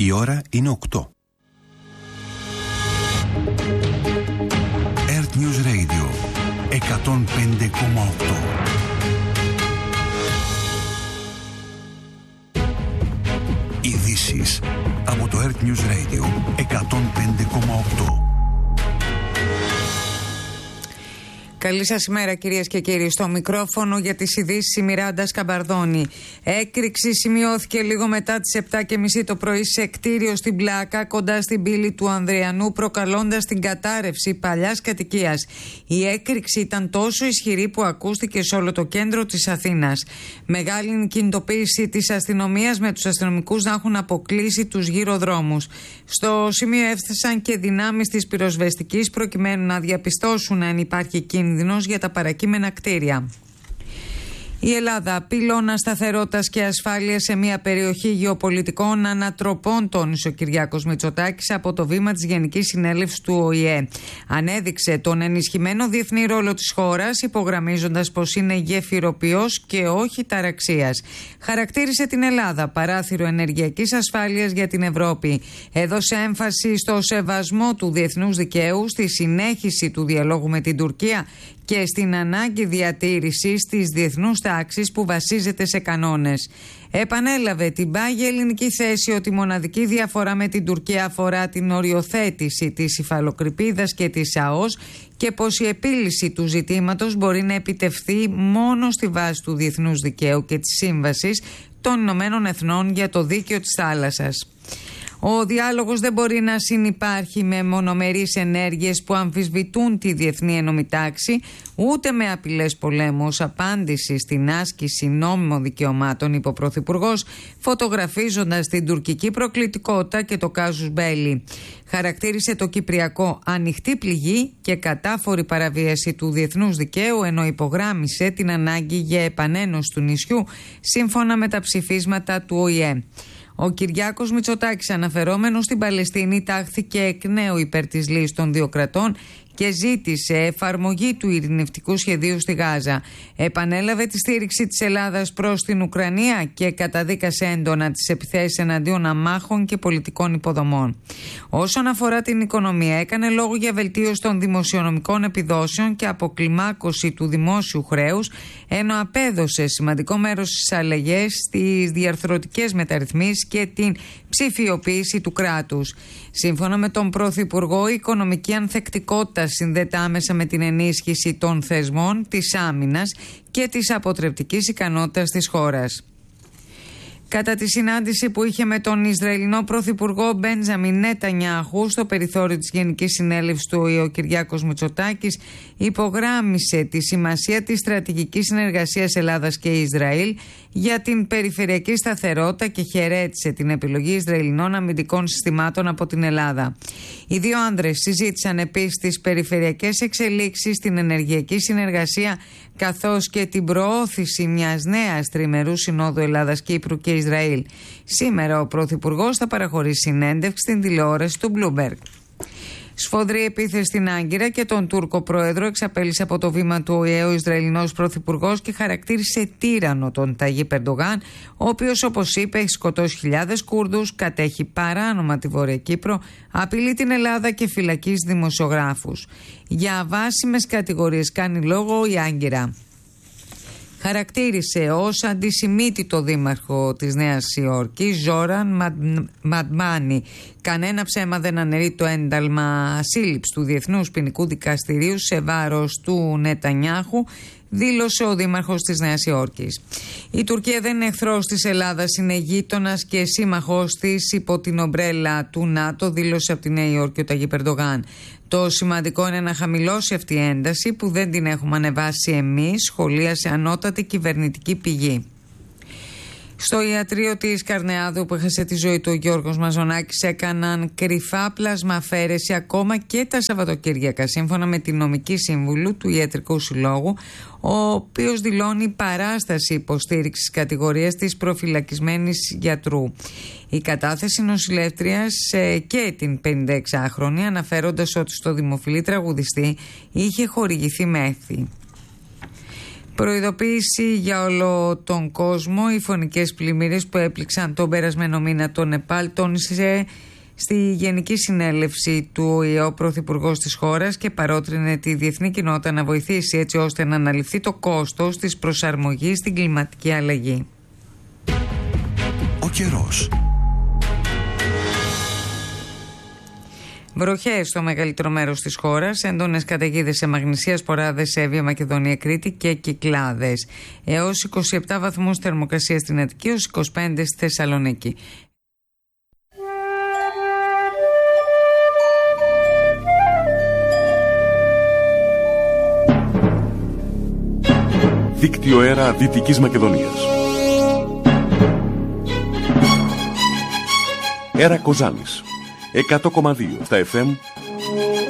Η ώρα είναι 8. Earth News Radio 105,8. Ειδήσεις από το Earth News Radio 105,8. Καλή σας ημέρα κυρίες και κύριοι. Στο μικρόφωνο για τις ειδήσεις η Μιράντα Σκαμπαρδόνη. Έκρηξη σημειώθηκε λίγο μετά τις 7:30 το πρωί σε κτίριο στην Πλάκα κοντά στην πύλη του Ανδριανού, προκαλώντας την κατάρρευση παλιάς κατοικίας. Η έκρηξη ήταν τόσο ισχυρή που ακούστηκε σε όλο το κέντρο της Αθήνας. Μεγάλη κινητοποίηση της αστυνομίας, με τους αστυνομικούς να έχουν αποκλείσει τους γύρω δρόμους. Στο σημείο έφτασαν και δυνάμεις της πυροσβεστικής προκειμένου να διαπιστώσουν αν υπάρχει κίνδυνος για τα παρακείμενα κτίρια. Η Ελλάδα, πυλώνα σταθερότητας και ασφάλειας σε μια περιοχή γεωπολιτικών ανατροπών, τόνισε ο Κυριάκος Μητσοτάκης από το βήμα της Γενικής Συνέλευσης του ΟΗΕ. Ανέδειξε τον ενισχυμένο διεθνή ρόλο της χώρας, υπογραμμίζοντας πως είναι γεφυροποιός και όχι ταραξίας. Χαρακτήρισε την Ελλάδα παράθυρο ενεργειακής ασφάλειας για την Ευρώπη. Έδωσε έμφαση στο σεβασμό του διεθνούς δικαίου, στη συνέχιση του διαλόγου με την Τουρκία και στην ανάγκη διατήρησης της διεθνούς τάξης που βασίζεται σε κανόνες. Επανέλαβε την πάγια ελληνική θέση ότι η μοναδική διαφορά με την Τουρκία αφορά την οριοθέτηση της υφαλοκρηπίδας και της ΑΟΣ και πως η επίλυση του ζητήματος μπορεί να επιτευχθεί μόνο στη βάση του διεθνούς δικαίου και της Σύμβασης των Ηνωμένων Εθνών για το Δίκαιο της Θάλασσας. Ο διάλογος δεν μπορεί να συνυπάρχει με μονομερείς ενέργειες που αμφισβητούν τη διεθνή ενόμη τάξη, ούτε με απειλές πολέμου ως απάντηση στην άσκηση νόμιμων δικαιωμάτων, είπε ο Πρωθυπουργός, φωτογραφίζοντας την τουρκική προκλητικότητα και το κάζους μπέλι. Χαρακτήρισε το Κυπριακό ανοιχτή πληγή και κατάφορη παραβίαση του διεθνούς δικαίου, ενώ υπογράμμισε την ανάγκη για επανένωση του νησιού σύμφωνα με τα ψηφίσματα του ΟΗΕ. Ο Κυριάκος Μητσοτάκης, αναφερόμενος στην Παλαιστίνη, τάχθηκε εκ νέου υπέρ της λύσης των δύο κρατών και ζήτησε εφαρμογή του ειρηνευτικού σχεδίου στη Γάζα. Επανέλαβε τη στήριξη της Ελλάδας προς την Ουκρανία και καταδίκασε έντονα τις επιθέσεις εναντίον αμάχων και πολιτικών υποδομών. Όσον αφορά την οικονομία, έκανε λόγο για βελτίωση των δημοσιονομικών επιδόσεων και αποκλιμάκωση του δημόσιου χρέους, ενώ απέδωσε σημαντικό μέρος στις αλλαγές, στις διαρθρωτικές μεταρρυθμίσεις και την ψηφιοποίηση του κράτους. Σύμφωνα με τον Πρωθυπουργό, η οικονομική ανθεκτικότητα συνδέεται άμεσα με την ενίσχυση των θεσμών, της άμυνας και της αποτρεπτικής ικανότητας της χώρας. Κατά τη συνάντηση που είχε με τον Ισραηλινό Πρωθυπουργό Μπέντζαμιν Νετανιάχου στο περιθώριο της Γενικής Συνέλευσης του ΟΗΕ, ο Κυριάκος Μητσοτάκης υπογράμμισε τη σημασία της στρατηγικής συνεργασίας Ελλάδας και Ισραήλ για την περιφερειακή σταθερότητα και χαιρέτησε την επιλογή Ισραηλινών αμυντικών συστημάτων από την Ελλάδα. Οι δύο άνδρες συζήτησαν επίσης τις περιφερειακές εξελίξεις, την ενεργειακή συνεργασία καθώς και την προώθηση μιας νέας τριμερού συνόδου Ελλάδας-Κύπρου και Ισραήλ. Σήμερα ο Πρωθυπουργός θα παραχωρήσει συνέντευξη στην τηλεόραση του Bloomberg. Σφοδρή επίθεση στην Άγκυρα και τον Τούρκο πρόεδρο εξαπέλυσε από το βήμα του ΟΗΕ ο Ισραηλινός Πρωθυπουργός και χαρακτήρισε τύραννο τον Ταγίπ Ερντογάν, ο οποίος, όπως είπε, έχει σκοτώσει χιλιάδες Κούρδους, κατέχει παράνομα τη Βόρεια Κύπρο, απειλεί την Ελλάδα και φυλακίζει δημοσιογράφους. Για αβάσιμες κατηγορίες κάνει λόγο η Άγκυρα. Χαρακτήρισε ως αντισημίτητο δήμαρχο της Νέας Υόρκης Ζόραν Μαντμάνι. Κανένα ψέμα δεν αναιρεί το ένταλμα σύλληψης του Διεθνούς Ποινικού Δικαστηρίου σε βάρος του Νετανιάχου, δήλωσε ο δήμαρχος της Νέας Υόρκης. Η Τουρκία δεν είναι εχθρός της Ελλάδας, είναι γείτονας και σύμμαχος της υπό την ομπρέλα του ΝΑΤΟ, δήλωσε από τη Νέα Υόρκη ο Ταγίπ Ερντογάν. Το σημαντικό είναι να χαμηλώσει αυτή η ένταση που δεν την έχουμε ανεβάσει εμείς, σχολίασε ανώτατη κυβερνητική πηγή. Στο ιατρείο της Καρνεάδου που έχασε τη ζωή του ο Γιώργος Μαζονάκης έκαναν κρυφά πλασμαφαίρεση ακόμα και τα Σαββατοκύριακα, σύμφωνα με την νομική σύμβουλο του Ιατρικού Συλλόγου, ο οποίος δηλώνει παράσταση υποστήριξης κατηγορίας της προφυλακισμένης γιατρού. Η κατάθεση νοσηλεύτριας και την 56χρονη, αναφέροντας ότι στο δημοφιλή τραγουδιστή είχε χορηγηθεί μέθη. Προειδοποίηση για όλο τον κόσμο. Οι φωνικές πλημμύρες που έπληξαν τον περασμένο μήνα το Νεπάλ, τόνισε στη Γενική Συνέλευση του ΟΗΕ ο Πρωθυπουργός της χώρας και παρότρινε τη διεθνή κοινότητα να βοηθήσει έτσι ώστε να αναλυφθεί το κόστος της προσαρμογής στην κλιματική αλλαγή. Ο καιρός. Βροχές στο μεγαλύτερο μέρος της χώρας, έντονες καταιγίδες σε Μαγνησία, Σποράδες, Εύβοια, Μακεδονία, Κρήτη και Κυκλάδες. Έως 27 βαθμούς θερμοκρασία στην Αττική, έως 25 στη Θεσσαλονίκη. Δίκτυο αέρα Δυτικής Μακεδονίας. Αέρα Κοζάνης 100,2 στα FM